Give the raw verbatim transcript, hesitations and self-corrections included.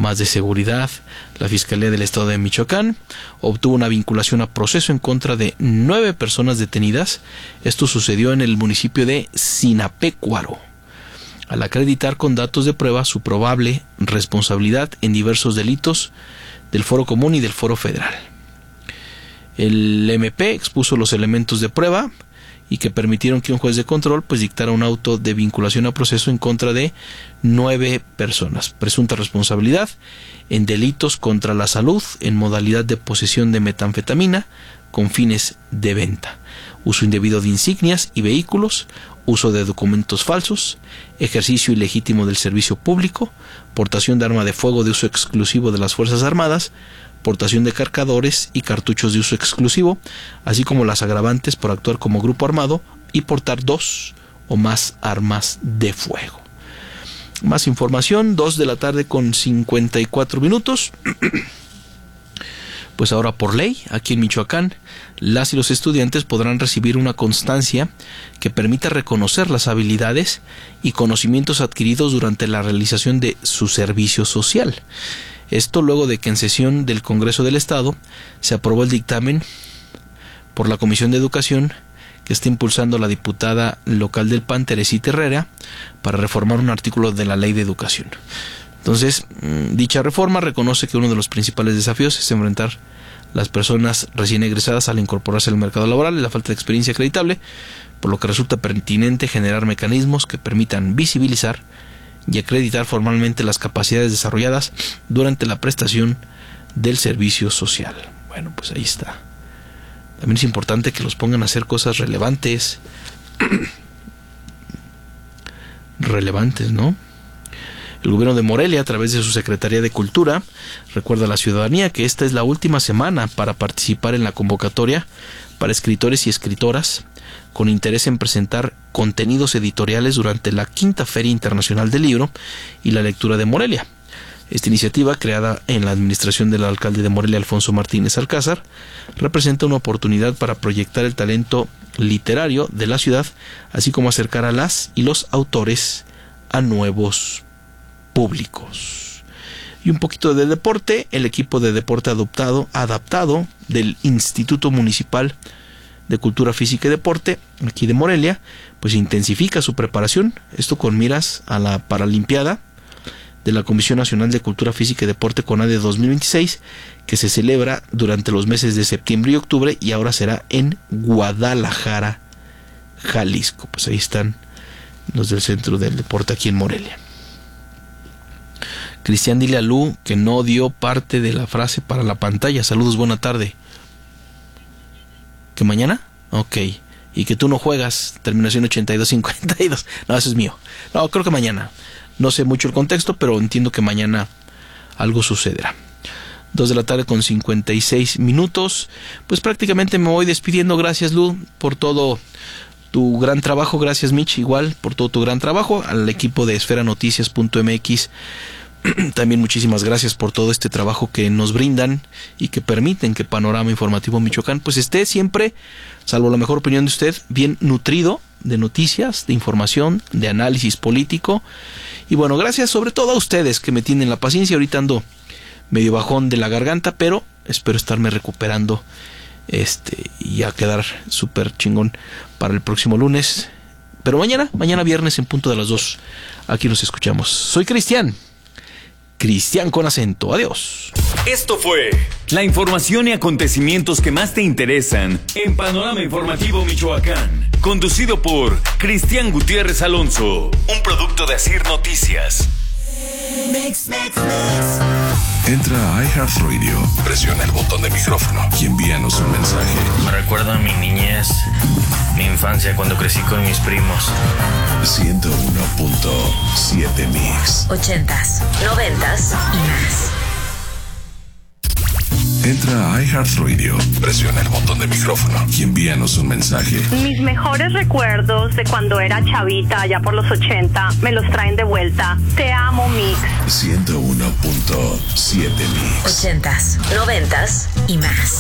más de seguridad. La Fiscalía del Estado de Michoacán obtuvo una vinculación a proceso en contra de nueve personas detenidas. Esto sucedió en el municipio de Sinapecuaro, al acreditar con datos de prueba su probable responsabilidad en diversos delitos del Foro Común y del Foro Federal. El M P expuso los elementos de prueba y que permitieron que un juez de control pues dictara un auto de vinculación a proceso en contra de nueve personas. Presunta responsabilidad en delitos contra la salud en modalidad de posesión de metanfetamina con fines de venta, uso indebido de insignias y vehículos, uso de documentos falsos, ejercicio ilegítimo del servicio público, portación de arma de fuego de uso exclusivo de las Fuerzas Armadas, portación de cargadores y cartuchos de uso exclusivo, así como las agravantes por actuar como grupo armado y portar dos o más armas de fuego. Más información, dos de la tarde con cincuenta y cuatro minutos. Pues ahora por ley, aquí en Michoacán, las y los estudiantes podrán recibir una constancia que permita reconocer las habilidades y conocimientos adquiridos durante la realización de su servicio social. Esto luego de que en sesión del Congreso del Estado se aprobó el dictamen por la Comisión de Educación que está impulsando la diputada local del P A N, Teresita Herrera, para reformar un artículo de la Ley de Educación. Entonces, dicha reforma reconoce que uno de los principales desafíos es enfrentar las personas recién egresadas al incorporarse al mercado laboral y la falta de experiencia acreditable, por lo que resulta pertinente generar mecanismos que permitan visibilizar y acreditar formalmente las capacidades desarrolladas durante la prestación del servicio social. Bueno, pues ahí está. También es importante que los pongan a hacer cosas relevantes. relevantes, ¿no? El gobierno de Morelia, a través de su Secretaría de Cultura, recuerda a la ciudadanía que esta es la última semana para participar en la convocatoria para escritores y escritoras con interés en presentar contenidos editoriales durante la quinta Feria Internacional del Libro y la Lectura de Morelia. Esta iniciativa, creada en la administración del alcalde de Morelia, Alfonso Martínez Alcázar, representa una oportunidad para proyectar el talento literario de la ciudad, así como acercar a las y los autores a nuevos públicos. Y un poquito de deporte. El equipo de deporte adoptado, adaptado del Instituto Municipal de Cultura Física y Deporte, aquí de Morelia, pues intensifica su preparación, esto con miras a la Paralimpiada de la Comisión Nacional de Cultura Física y Deporte CONADE dos mil veintiséis, que se celebra durante los meses de septiembre y octubre y ahora será en Guadalajara, Jalisco. Pues ahí están los del Centro del Deporte aquí en Morelia. Cristian, dile a Lu que no dio parte de la frase para la pantalla. Saludos, buena tarde. ¿Que mañana? Ok. Y que tú no juegas, terminación ochenta y dos cincuenta y dos. No, eso es mío. No, creo que mañana. No sé mucho el contexto, pero entiendo que mañana algo sucederá. Dos de la tarde con cincuenta y seis minutos. Pues prácticamente me voy despidiendo. Gracias, Lu, por todo tu gran trabajo. Gracias, Mitch, igual, por todo tu gran trabajo. Al equipo de esfera noticias punto m x, también muchísimas gracias por todo este trabajo que nos brindan y que permiten que Panorama Informativo Michoacán pues esté siempre, salvo la mejor opinión de usted, bien nutrido de noticias, de información, de análisis político. Y bueno, gracias sobre todo a ustedes que me tienen la paciencia. Ahorita ando medio bajón de la garganta, pero espero estarme recuperando este y a quedar súper chingón para el próximo lunes. Pero mañana, mañana viernes en punto de las dos, aquí nos escuchamos. Soy Cristian. Cristian con acento. Adiós. Esto fue la información y acontecimientos que más te interesan en Panorama Informativo Michoacán. Conducido por Cristian Gutiérrez Alonso. Un producto de Asir Noticias. Mix, mix, mix. Entra a iHeartRadio, presiona el botón de micrófono y envíanos un mensaje. Me recuerda a mi niñez, mi infancia cuando crecí con mis primos. ciento uno punto siete Mix. Ochentas, noventas y más. Entra a iHeartRadio, presiona el botón de micrófono y envíanos un mensaje. Mis mejores recuerdos de cuando era chavita, allá por los ochenta, me los traen de vuelta. Te amo, Mix. ciento uno punto siete Mix. Ochentas, noventas y más.